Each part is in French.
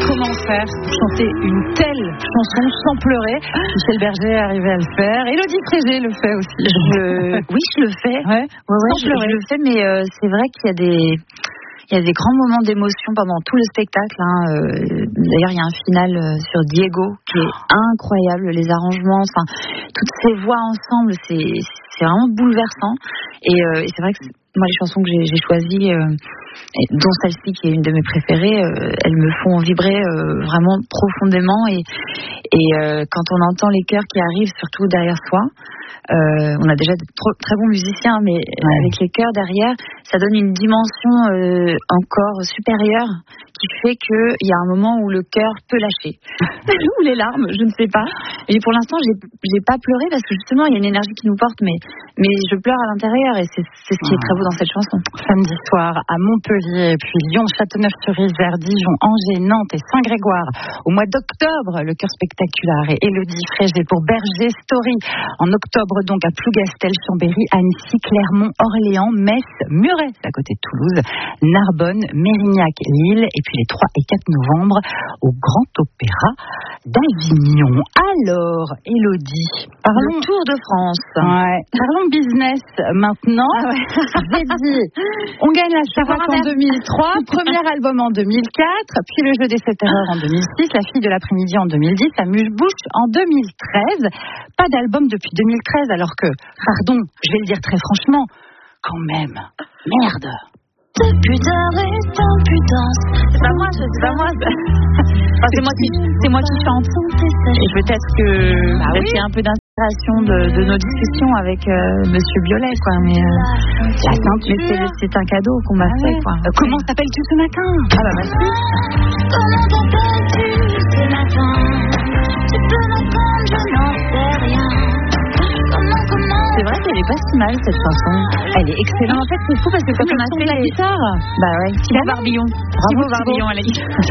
comment faire pour chanter une telle chanson sans pleurer. Michel Berger est arrivé à le faire. Élodie Frégé le fait aussi. Oui, je le fais. Ouais, je le fais, mais c'est vrai qu'il y a des grands moments d'émotion pendant tout le spectacle. D'ailleurs, il y a un final sur Diego qui est incroyable. Les arrangements, toutes ces voix ensemble, c'est vraiment bouleversant. Et c'est vrai que moi, les chansons que j'ai choisies, dont celle-ci qui est une de mes préférées, elles me font vibrer vraiment profondément. Et quand on entend les chœurs qui arrivent, surtout derrière soi, on a déjà de très bons musiciens, mais avec les chœurs derrière, ça donne une dimension encore supérieure qui fait qu'il y a un moment où le cœur peut lâcher. Ou les larmes, je ne sais pas. Et pour l'instant, j'ai pas pleuré parce que justement, il y a une énergie qui nous porte, mais je pleure à l'intérieur et c'est ce qui est très beau dans cette chanson. Samedi soir à Montpellier, puis Lyon, Châteauneuf-sur-Isère, Dijon, Angers, Nantes et Saint-Grégoire. Au mois d'octobre, le chœur spectaculaire et Élodie Frégé pour Berger Story. En octobre, donc, à Plougastel, Chambéry, Annecy, Clermont, Orléans, Metz, Muret, à côté de Toulouse, Narbonne, Mérignac, Lille, et puis les 3 et 4 novembre au Grand Opéra d'Avignon. Alors, Élodie, parlons Tour de France. Ouais. Parlons business maintenant. J'ai dit, on gagne la Starac en 2003, premier album en 2004, puis le jeu des 7 erreurs en 2006, la fille de l'après-midi en 2010, Amuse-bouche en 2013. Pas d'album depuis 2013, alors que, pardon, je vais le dire très franchement, quand même, merde. Putain est impudence. C'est pas moi. C'est moi qui chante. Et peut-être que il y a un peu d'inspiration de nos discussions avec Monsieur Biolay, quoi. Mais la ceinture, c'est un cadeau qu'on m'a fait, quoi. Comment t'appelles-tu ce matin? Merci. Comment t'appelles-tu ce matin? Tu peux m'entendre, je n'en sais rien. C'est vrai qu'elle est pas si mal cette chanson. Elle est excellente. En fait, c'est fou parce que quand on a fait la guitare, Thibaut Barbillon. Bravo Barbillon à la guitare.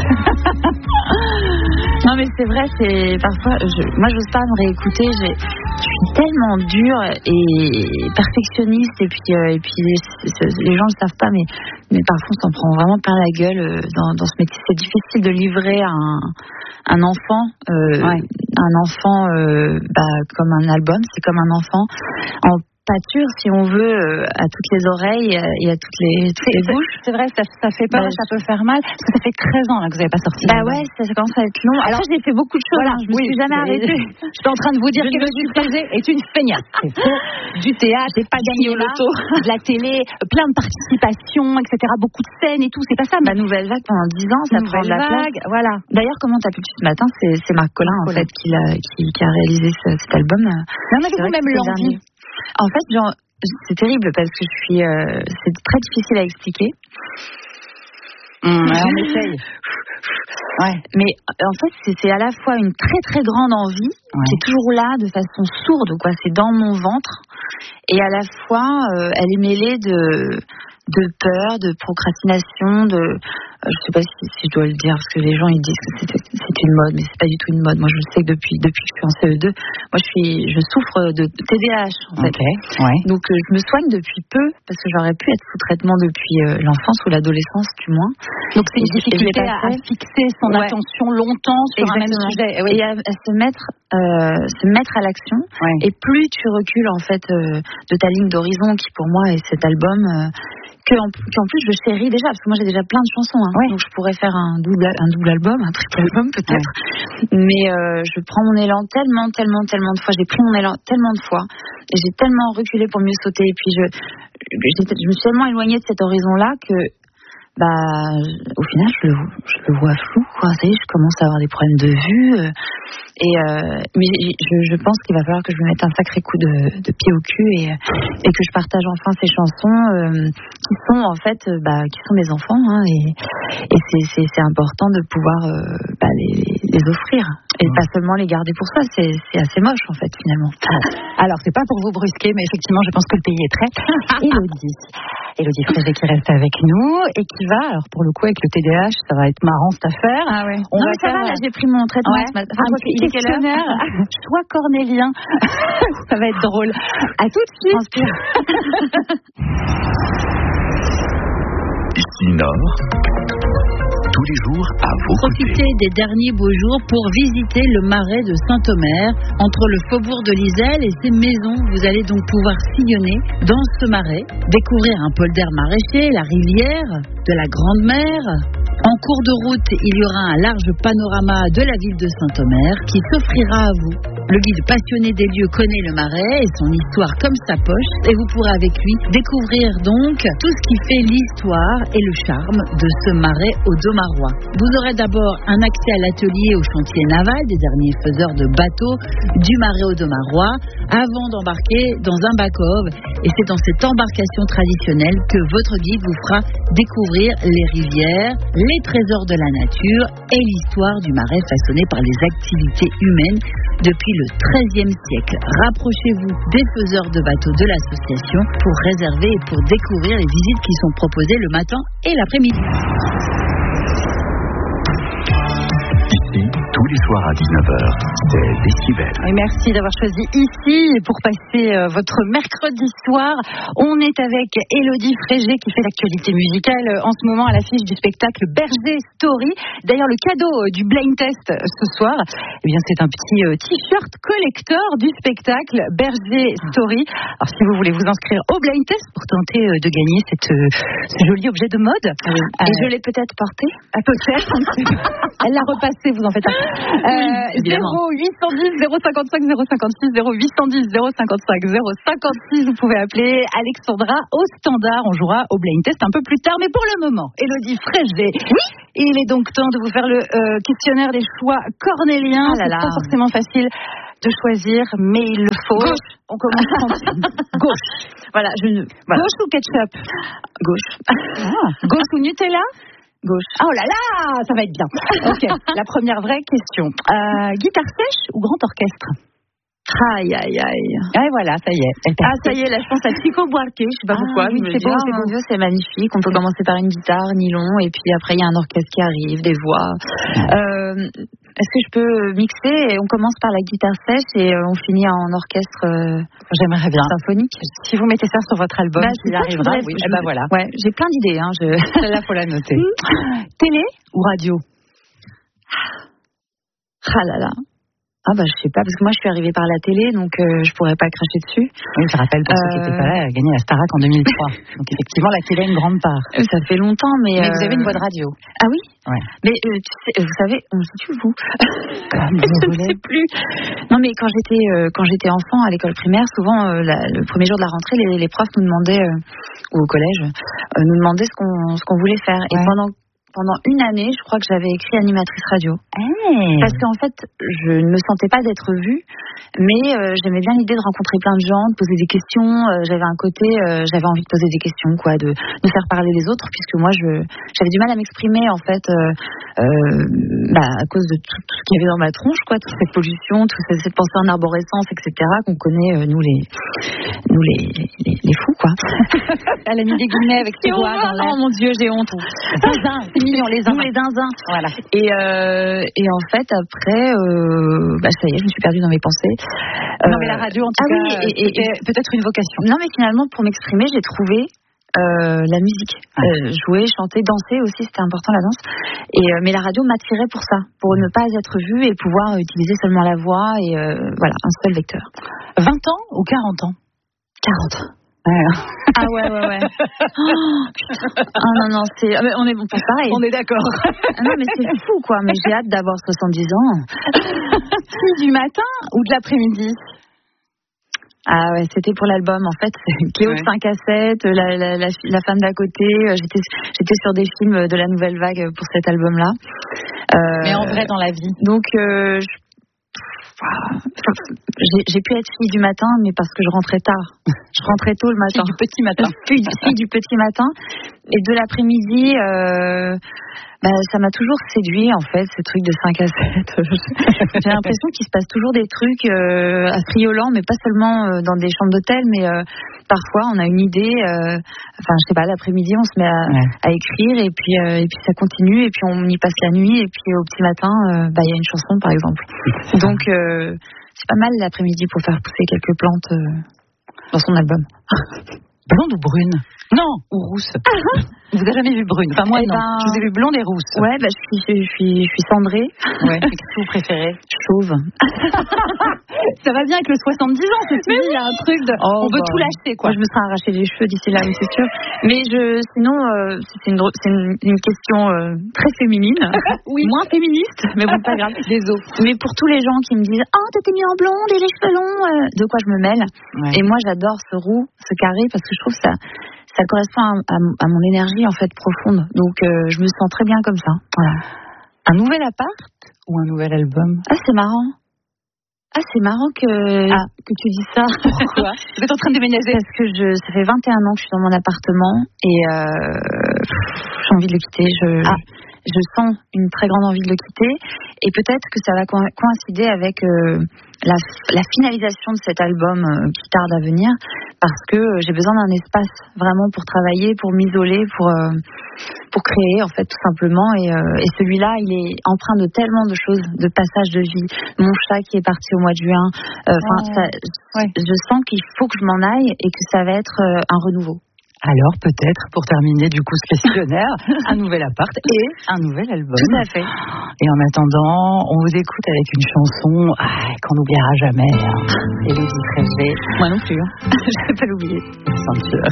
Non mais c'est vrai, c'est parfois. Moi, j'ose pas me réécouter. Je suis tellement dure et perfectionniste et puis les gens le savent pas, mais parfois on s'en prend vraiment plein la gueule dans ce métier. C'est difficile de livrer un enfant, comme un album, c'est comme un enfant en pâture, si on veut, à toutes les oreilles et à toutes les bouches. C'est vrai, ça fait peur, ça peut faire mal, parce que ça fait 13 ans là, que vous n'avez pas sorti. Ça commence à être long. Alors j'ai fait beaucoup de choses, je me suis jamais arrêtée. Je suis en train de vous dire que Élodie Frégé est une feignasse. C'est faux. Du théâtre, j'ai pas gagné au loto, de la télé, plein de participations, etc. Beaucoup de scènes et tout, c'est pas ça. Ma Nouvelle Vague pendant 10 ans, ça prend de la place. Voilà. D'ailleurs, comment t'as pu ce matin, c'est Marc Collin en fait qui a réalisé cet album. Mais avez-vous même l'envie? En fait, c'est terrible parce que c'est très difficile à expliquer. On essaye. Mais en fait, c'est à la fois une très très grande envie qui est toujours là de façon sourde, quoi. C'est dans mon ventre, et à la fois, elle est mêlée de peur, de procrastination, je sais pas si je dois le dire, parce que les gens ils disent que c'est une mode, mais c'est pas du tout une mode. Moi, je le sais que depuis que je suis en CE2, moi je souffre de TDAH en fait. Donc je me soigne depuis peu parce que j'aurais pu être sous traitement depuis l'enfance ou l'adolescence du moins. Donc c'est une difficulté à fixer son attention longtemps sur un même sujet et à se mettre à l'action. Et plus tu recules en fait de ta ligne d'horizon qui pour moi est cet album. qu'en plus je chéris déjà, parce que moi j'ai déjà plein de chansons, donc je pourrais faire un double album, un triple album peut-être, mais je prends mon élan tellement de fois, j'ai pris mon élan tellement de fois, et j'ai tellement reculé pour mieux sauter, et puis je me suis tellement éloignée de cet horizon-là que au final je le vois flou, quoi. Ça y est, je commence à avoir des problèmes de vue, mais je pense qu'il va falloir que je me mette un sacré coup de pied au cul et que je partage enfin ces chansons qui sont en fait qui sont mes enfants, et c'est important de pouvoir les offrir et pas seulement les garder pour soi. C'est assez moche en fait finalement. Alors c'est pas pour vous brusquer, mais effectivement je pense que le pays est prêt. Élodie Frégé qui reste avec nous et qui va, alors pour le coup avec le TDAH, ça va être marrant cette affaire. Ça va, là j'ai pris mon traitement ce matin. Un petit questionnaire, choix cornélien. Ça va être drôle. À tout de suite. Ici Nord, tous les jours à vos côtés. Profitez des derniers beaux jours pour visiter le marais de Saint-Omer. Entre le faubourg de Liselle et ses maisons, vous allez donc pouvoir sillonner dans ce marais, découvrir un polder maraîcher, la rivière, de la Grande Mer. En cours de route, il y aura un large panorama de la ville de Saint-Omer qui s'offrira à vous. Le guide passionné des lieux connaît le marais et son histoire comme sa poche, et vous pourrez avec lui découvrir donc tout ce qui fait l'histoire et le charme de ce marais au Domarois. Vous aurez d'abord un accès à l'atelier au chantier naval des derniers faiseurs de bateaux du marais au Domarois avant d'embarquer dans un back-of, et c'est dans cette embarcation traditionnelle que votre guide vous fera découvrir les rivières, les trésors de la nature et l'histoire du marais façonné par les activités humaines depuis le XIIIe siècle. Rapprochez-vous des faiseurs de bateaux de l'association pour réserver et pour découvrir les visites qui sont proposées le matin et l'après-midi. Ici, tous les soirs à 19h, c'est Décibel. Et merci d'avoir choisi ici pour passer votre mercredi soir. On est avec Élodie Frégé qui fait l'actualité musicale en ce moment à l'affiche du spectacle Berger Story. D'ailleurs, le cadeau du blind test ce soir, eh bien, c'est un petit t-shirt collector du spectacle Berger Story. Alors, si vous voulez vous inscrire au blind test pour tenter de gagner ce joli objet de mode. Et je l'ai peut-être porté. Peut-être. Elle l'a repassé, vous en faites un. 0810 055 056 0810 055 056. Vous pouvez appeler Alexandra au standard. On jouera au blind test un peu plus tard, mais pour le moment, Élodie Frégé. Oui. Il est donc temps de vous faire le questionnaire des choix cornéliens. C'est pas forcément facile de choisir, mais il le faut. Gauche. On commence tranquille. Gauche. Voilà, Gauche ou ketchup? Gauche. Gauche ou Nutella? Gauche. Oh là là, ça va être bien. Ok, la première vraie question. Guitare sèche ou grand orchestre? Aïe, aïe, aïe. Ah, voilà, ça y est. Ça y est, là, je pense à Chico Buarque. Je sais pas pourquoi. Oui, c'est beau, c'est mon Dieu, c'est magnifique. On peut commencer par une guitare, nylon, et puis après, il y a un orchestre qui arrive, des voix. Est-ce que je peux mixer et on commence par la guitare sèche et on finit en orchestre J'aimerais bien. Symphonique. Si vous mettez ça sur votre album, il arrivera. Oui, voilà. Ouais, j'ai plein d'idées. Celle-là, faut la noter. Télé ou radio? Ah là là. Je sais pas, parce que moi je suis arrivée par la télé, donc je pourrais pas cracher dessus. Oui, je rappelle pour ceux qui n'étaient pas là, elle a gagné la Starac en 2003. Donc effectivement, la télé a une grande part. Ça fait longtemps, mais vous avez une voix de radio. Ah oui. Ouais. Mais vous savez, on se tue vous. Je ne sais plus. Non, mais quand j'étais enfant à l'école primaire, souvent le premier jour de la rentrée, les profs nous demandaient, ou au collège, nous demandaient ce qu'on voulait faire. Et pendant une année, je crois que j'avais écrit animatrice radio. Parce qu'en fait, je ne me sentais pas d'être vue, mais j'aimais bien l'idée de rencontrer plein de gens, de poser des questions. J'avais un côté, j'avais envie de poser des questions, de faire parler les autres, puisque moi, j'avais du mal à m'exprimer, en fait, à cause de tout ce qu'il y avait dans ma tronche, toute cette pollution, toute cette pensée en arborescence, etc., qu'on connaît, nous les fous, quoi. Elle a mis des guillemets avec ses doigts dans l'air. Oh mon Dieu, j'ai honte. C'est mignon, les zinzins. Nous, les zinzins. Voilà. Et en fait, après, ça y est, je me suis perdue dans mes pensées. Non, mais la radio, en tout cas, c'était peut-être une vocation. Non, mais finalement, pour m'exprimer, j'ai trouvé la musique. Jouer, chanter, danser aussi, c'était important, la danse. Mais la radio m'attirait pour ça, pour ne pas être vue et pouvoir utiliser seulement la voix et voilà, un seul vecteur. 20 ans ou 40 ans? 40. Ah ouais. Non, on est pas pareil. On est d'accord. Non, mais c'est fou, quoi. Mais j'ai hâte d'avoir 70 ans. Du matin ou de l'après-midi? Ah ouais, c'était pour l'album, en fait. Cléo 5 à 7, la femme d'à côté. J'étais sur des films de la Nouvelle Vague pour cet album-là. Mais en vrai, dans la vie. Donc, j'ai pu être fille du matin, mais parce que je rentrais tard. Je rentrais tôt le matin. Fille du petit matin. Fille du petit matin. Et de l'après-midi, ça m'a toujours séduit, en fait, ce truc de 5 à 7. J'ai l'impression qu'il se passe toujours des trucs affriolants, mais pas seulement dans des chambres d'hôtel, mais parfois on a une idée, je sais pas, l'après-midi on se met à écrire et puis ça continue et puis on y passe la nuit et puis au petit matin il y a une chanson par exemple. Donc c'est pas mal l'après-midi pour faire pousser quelques plantes dans son album. Blonde ou brune? Non, ou rousse. Vous avez jamais vu brune? Enfin, moi, non. Je vous ai vu blonde et rousse. Ouais, bah, je suis cendrée. Ouais. Qu'est-ce que vous préférez? Chauve. Ça va bien avec le 70 ans, c'est dit, il y a un truc de... on veut tout lâcher, quoi. Moi, je me serais arraché les cheveux d'ici là, c'est sûr. Mais sinon, c'est une question très féminine. Oui. Moins féministe, mais bon, pas grave. Désolé. Mais pour tous les gens qui me disent, oh, t'étais mis en blonde et les cheveux longs, de quoi je me mêle. Ouais. Et moi, j'adore ce roux, ce carré, parce que je trouve ça correspond à mon énergie, en fait, profonde. Donc, je me sens très bien comme ça. Voilà. Un nouvel appart ou un nouvel album? Ah, c'est marrant. Ah, c'est marrant que tu dis ça. Pourquoi? Vous êtes en train de déménager? Parce que ça fait 21 ans que je suis dans mon appartement et j'ai envie de le quitter. Je sens une très grande envie de le quitter et peut-être que ça va coïncider avec la finalisation de cet album qui tarde à venir parce que j'ai besoin d'un espace vraiment pour travailler, pour m'isoler, pour créer en fait tout simplement et celui-là il est empreint de tellement de choses, de passages de vie. Mon chat qui est parti au mois de juin, je sens qu'il faut que je m'en aille et que ça va être un renouveau. Alors peut-être, pour terminer du coup ce questionnaire, un nouvel appart et un nouvel album. Tout à fait. Et en attendant, on vous écoute avec une chanson qu'on n'oubliera jamais. Élodie Frégé. Moi non plus. Je ne vais pas l'oublier. Ceinture.